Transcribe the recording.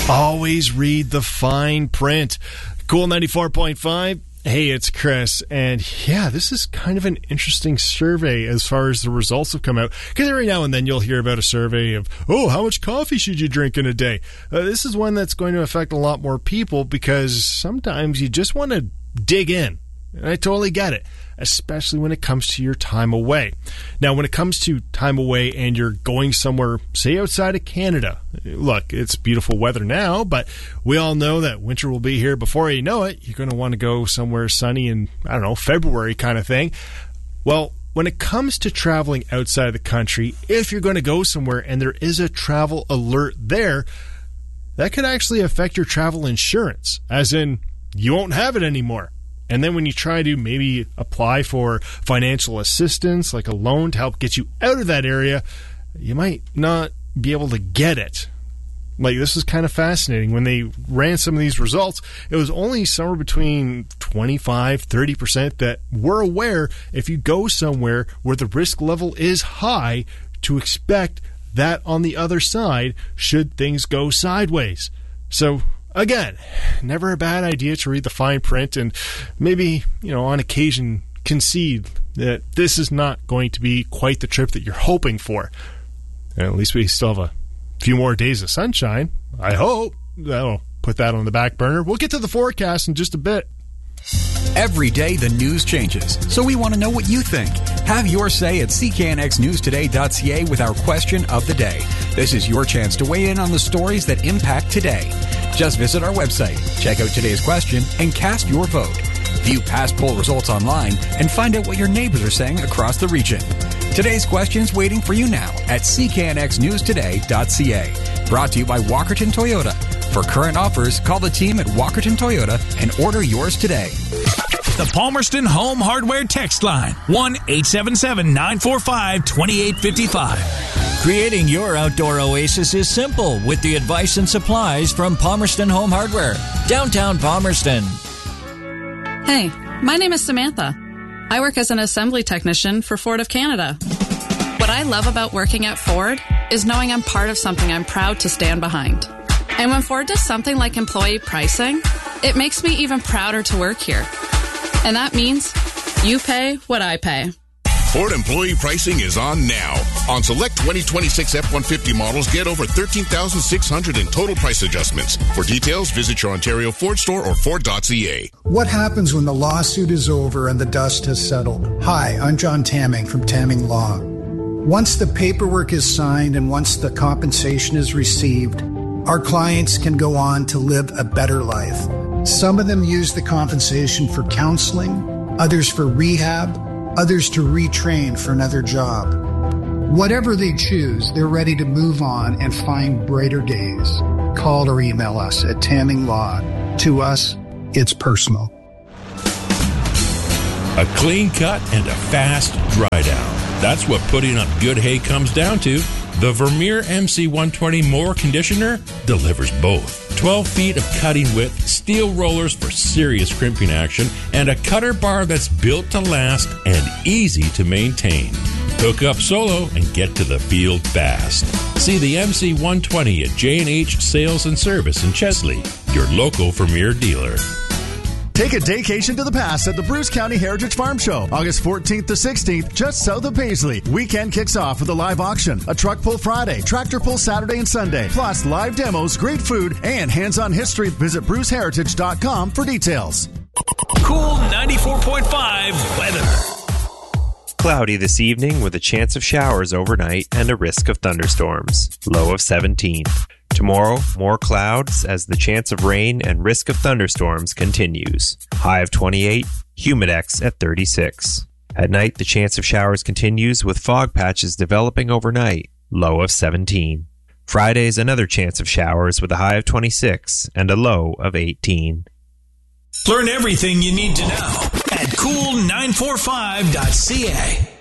Always read the fine print. Cool 94.5. Hey, it's Chris. And yeah, this is kind of an interesting survey as far as the results have come out. Because every now and then you'll hear about a survey of, how much coffee should you drink in a day? This is one that's going to affect a lot more people because sometimes you just want to dig in. And I totally get it, especially when it comes to your time away. Now, when it comes to time away and you're going somewhere, say outside of Canada, look, it's beautiful weather now, but we all know that winter will be here before you know it. You're going to want to go somewhere sunny in, February kind of thing. Well, when it comes to traveling outside of the country, if you're going to go somewhere and there is a travel alert there, that could actually affect your travel insurance, as in you won't have it anymore. And then when you try to maybe apply for financial assistance, like a loan to help get you out of that area, you might not be able to get it. Like, this is kind of fascinating. When they ran some of these results, it was only somewhere between 25-30% that were aware if you go somewhere where the risk level is high to expect that on the other side should things go sideways. So, again, never a bad idea to read the fine print and maybe, on occasion concede that this is not going to be quite the trip that you're hoping for. And at least we still have a few more days of sunshine. I hope. That'll put that on the back burner. We'll get to the forecast in just a bit. Every day the news changes, so we want to know what you think. Have your say at cknxnewstoday.ca with our question of the day. This is your chance to weigh in on the stories that impact today. Just visit our website, check out today's question, and cast your vote. View past poll results online and find out what your neighbors are saying across the region. Today's question's waiting for you now at cknxnewstoday.ca. Brought to you by Walkerton Toyota. For current offers, call the team at Walkerton Toyota and order yours today. The Palmerston Home Hardware text line, 1-877-945-2855. Creating your outdoor oasis is simple with the advice and supplies from Palmerston Home Hardware, downtown Palmerston. Hey, my name is Samantha. I work as an assembly technician for Ford of Canada. What I love about working at Ford is knowing I'm part of something I'm proud to stand behind. And when Ford does something like employee pricing, it makes me even prouder to work here. And that means you pay what I pay. Ford employee pricing is on now. On select 2026 F-150 models, get over $13,600 in total price adjustments. For details, visit your Ontario Ford store or Ford.ca. What happens when the lawsuit is over and the dust has settled? Hi, I'm John Tamming from Tamming Law. Once the paperwork is signed and once the compensation is received, our clients can go on to live a better life. Some of them use the compensation for counseling, others for rehab, others to retrain for another job. Whatever they choose, they're ready to move on and find brighter days. Call or email us at Tamming Law. To us, it's personal. A clean cut and a fast dry down. That's what putting up good hay comes down to. The Vermeer MC120 Mower Conditioner delivers both. 12 feet of cutting width, steel rollers for serious crimping action, and a cutter bar that's built to last and easy to maintain. Hook up solo and get to the field fast. See the MC120 at J&H Sales and Service in Chesley, your local Vermeer dealer. Take a daycation to the past at the Bruce County Heritage Farm Show, August 14th to 16th, just south of Paisley. Weekend kicks off with a live auction, a truck pull Friday, tractor pull Saturday and Sunday, plus live demos, great food, and hands-on history. Visit bruceheritage.com for details. Cool 94.5 weather. Cloudy this evening with a chance of showers overnight and a risk of thunderstorms. Low of 17. Tomorrow, more clouds as the chance of rain and risk of thunderstorms continues. High of 28, humidex at 36. At night, the chance of showers continues with fog patches developing overnight. Low of 17. Friday's another chance of showers with a high of 26 and a low of 18. Learn everything you need to know at cool945.ca.